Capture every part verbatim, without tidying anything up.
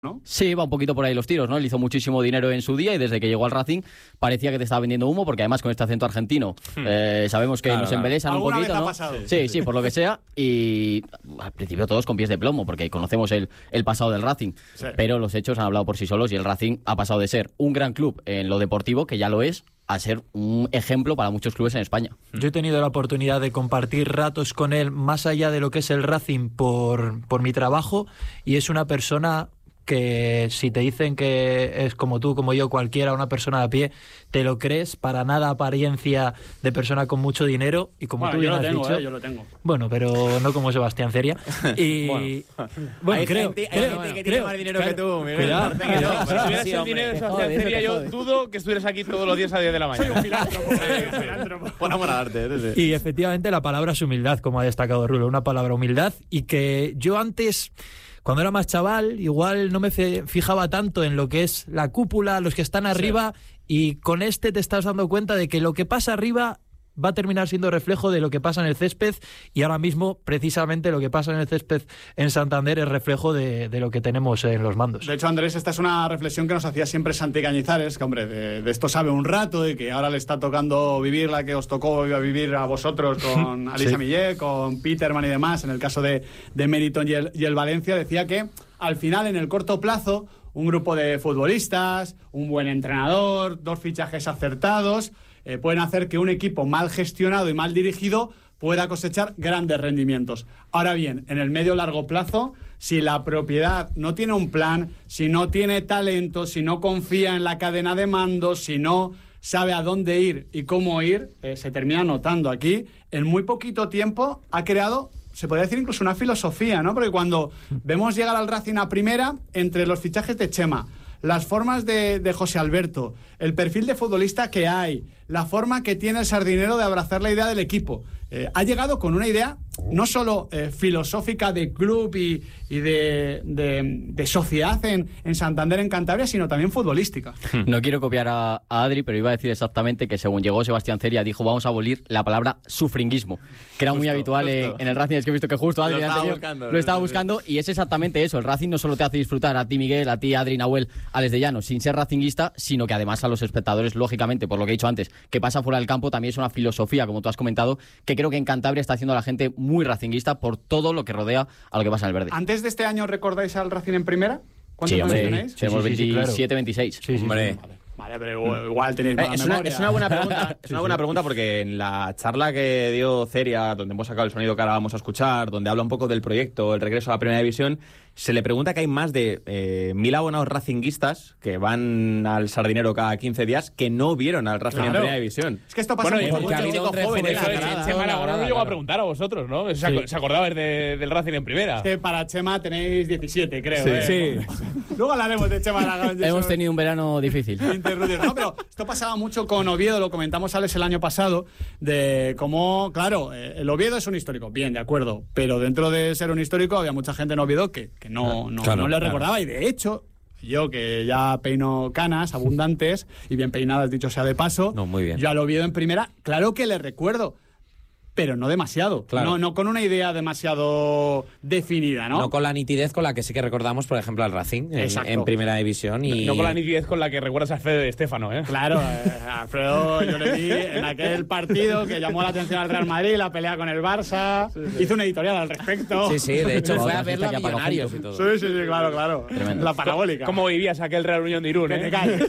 ¿no? Sí, va un poquito por ahí los tiros, ¿no? Él hizo muchísimo dinero en su día y desde que llegó al Racing parecía que te estaba vendiendo humo, porque además con este acento argentino eh, sabemos que Claro, nos claro. embelesan un ¿Alguna poquito, vez ha ¿no? pasado? Sí, sí, por lo que sea. Y al principio todos con pies de plomo, porque conocemos el, el pasado del Racing. Sí. Pero los hechos han hablado por sí solos y el Racing ha pasado de ser un gran club en lo deportivo, que ya lo es, a ser un ejemplo para muchos clubes en España. Yo he tenido la oportunidad de compartir ratos con él más allá de lo que es el Racing por, por mi trabajo, y es una persona que si te dicen que es como tú, como yo, cualquiera, una persona de a pie, te lo crees, para nada apariencia de persona con mucho dinero, y como Bueno, tú yo bien lo has tengo, dicho, eh, yo lo tengo. bueno, pero no como Sebastián Ceria. Y Bueno. bueno, Hay creo, gente, hay creo, gente que creo, tiene más dinero claro, que tú, Miguel. cuidado, Parece que no, cuidado. pero Si tuvieras sí, el hombre. dinero de Te Sebastián jode, Ceria, te yo jode. dudo que estuvieras aquí todos los días a diez de la mañana. Soy un filántropo. eh, filántropo. Por amor al arte, ¿eh? Sí. Y efectivamente la palabra es humildad, como ha destacado Rulo, una palabra humildad, y que yo antes, cuando era más chaval, igual no me fe- fijaba tanto en lo que es la cúpula, los que están arriba, y con este te estás dando cuenta de que lo que pasa arriba va a terminar siendo reflejo de lo que pasa en el césped, y ahora mismo precisamente lo que pasa en el césped en Santander es reflejo de, de lo que tenemos en los mandos. De hecho, Andrés, esta es una reflexión que nos hacía siempre Santi Cañizares, que hombre, de, de esto sabe un rato y que ahora le está tocando vivir la que os tocó vivir a vosotros con Alisa Sí. Millet, con Peterman y demás, en el caso de, de Meriton y el, y el Valencia. Decía que al final, en el corto plazo, un grupo de futbolistas, un buen entrenador, dos fichajes acertados, eh, pueden hacer que un equipo mal gestionado y mal dirigido pueda cosechar grandes rendimientos. Ahora bien, en el medio largo plazo, si la propiedad no tiene un plan, si no tiene talento, si no confía en la cadena de mando, si no sabe a dónde ir y cómo ir, eh, se termina notando aquí. En muy poquito tiempo ha creado, se podría decir incluso una filosofía, ¿no? Porque cuando vemos llegar al Racing a primera, entre los fichajes de Chema, las formas de, de José Alberto, el perfil de futbolista que hay, la forma que tiene el Sardinero de abrazar la idea del equipo, eh, ha llegado con una idea no solo eh, filosófica de club y, y de, de, de sociedad en, en Santander, en Cantabria, sino también futbolística. No quiero copiar a, a Adri, pero iba a decir exactamente que según llegó Sebastián Ceria dijo vamos a abolir la palabra sufringuismo, que era muy Justo, habitual en, justo. en el Racing. Es que he visto que justo Adri Lo estaba anterior buscando, lo estaba sí, sí. buscando, y es exactamente eso. El Racing no solo te hace disfrutar a ti, Miguel, a ti, Adri, Nahuel, Alex de Llano, sin ser racinguista, sino que además a los espectadores, lógicamente, por lo que he dicho antes, que pasa fuera del campo, también es una filosofía, como tú has comentado, que creo que en Cantabria está haciendo a la gente muy racinguista por todo lo que rodea a lo que pasa en el verde. Antes de este año, ¿recordáis al Racing en primera? ¿Cuántos Sí, años hombre, tenéis? tenemos Sí, sí, sí, claro. veintisiete, veintiséis. Sí, sí, Hombre. sí. Vale, pero igual, igual tenéis Eh, mala es, una, memoria. es una buena pregunta, es una buena pregunta porque en la charla que dio Ceria, donde hemos sacado el sonido que ahora vamos a escuchar, donde habla un poco del proyecto, el regreso a la Primera División, se le pregunta que hay más de eh, mil abonados racinguistas que van al Sardinero cada quince días que no vieron al Racing en Claro. Primera División. Es que esto pasa Bueno, y mucho. porque ha mucho. habido un chicos jóvenes, Eso, claro, Chema claro, Aragón no claro. llegó a preguntar a vosotros, ¿no? ¿Se, ac- Sí. ¿se acordabais de- del Racing en primera? Es que para Chema tenéis diecisiete, creo. Sí. ¿eh? Luego hablaremos de Chema Aragón. de Hemos eso. tenido un verano difícil. Interrumpir. No, pero esto pasaba mucho con Oviedo, lo comentamos, Alex, el año pasado, de cómo, claro, eh, el Oviedo es un histórico, bien, de acuerdo, pero dentro de ser un histórico había mucha gente en Oviedo que, que no, no, Claro, no le claro. recordaba, y de hecho, yo que ya peino canas abundantes y bien peinadas, dicho sea de paso, No, muy bien. yo al Oviedo en primera, claro que le recuerdo, pero no demasiado, Claro. no, no con una idea demasiado definida, ¿no? No con la nitidez con la que sí que recordamos, por ejemplo, al Racing en, Exacto. en Primera División. Y... No con la nitidez con la que recuerdas a Fede de Estéfano, ¿eh? Claro, eh, Alfredo, yo le vi en aquel partido que llamó la atención al Real Madrid, la pelea con el Barça, hizo una editorial al respecto. Sí, sí, de hecho fue a Otra verlo a fiesta que apagó Millonarios y junto. todo. Sí, sí, sí, claro, claro. Tremendo. La parabólica. ¿Cómo vivías aquel Real Unión de Irún, Que eh? te calles.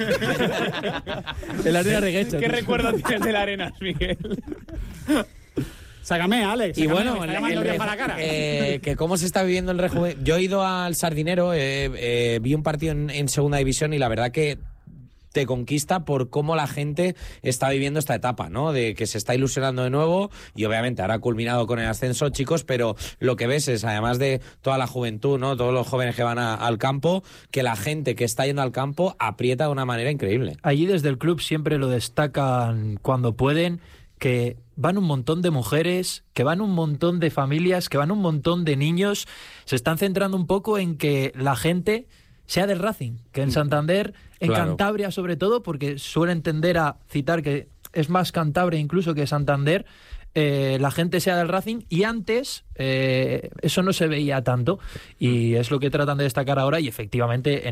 El Arena Reguecho. ¿Qué recuerdo tienes de la Arenas, Miguel? Sácame, Alex. Y sácame, bueno, me está el- llamando el bien re- para la cara. eh, que cómo se está viviendo el rejuve. Yo he ido al Sardinero, eh, eh, vi un partido en, en Segunda División y la verdad que te conquista por cómo la gente está viviendo esta etapa, ¿no? De que se está ilusionando de nuevo y obviamente ahora ha culminado con el ascenso, chicos, pero lo que ves es, además de toda la juventud, ¿no? Todos los jóvenes que van a- al campo, que la gente que está yendo al campo aprieta de una manera increíble. Allí desde el club siempre lo destacan cuando pueden, que van un montón de mujeres, que van un montón de familias, que van un montón de niños. Se están centrando un poco en que la gente sea del Racing, que en Santander, en Claro. Cantabria sobre todo, porque suelen tender a citar que es más Cantabria incluso que Santander, eh, la gente sea del Racing, y antes eh, eso no se veía tanto, y es lo que tratan de destacar ahora, y efectivamente